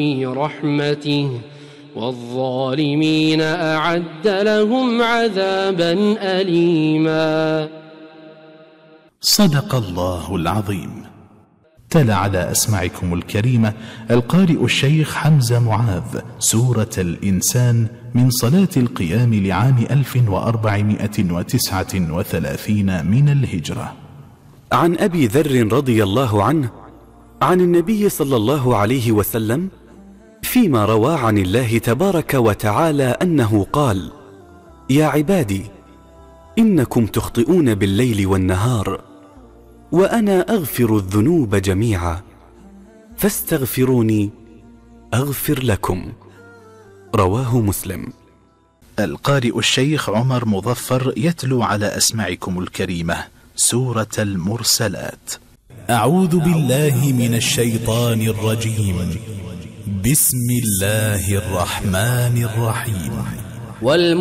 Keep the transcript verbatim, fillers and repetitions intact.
رحمته والظالمين أعد لهم عذابا أليما. صدق الله العظيم. تلا على أسماعكم الكريمة القارئ الشيخ حمزة معاذ سورة الإنسان من صلاة القيام لعام ألف وأربعمائة وتسعة وثلاثين من الهجرة. عن أبي ذر رضي الله عنه عن النبي صلى الله عليه وسلم فيما روى عن الله تبارك وتعالى أنه قال: يا عبادي إنكم تخطئون بالليل والنهار وأنا أغفر الذنوب جميعا فاستغفروني أغفر لكم. رواه مسلم. القارئ الشيخ عمر مظفر يتلو على أسماعكم الكريمة سورة المرسلات. أعوذ بالله من الشيطان الرجيم. بسم الله الرحمن الرحيم.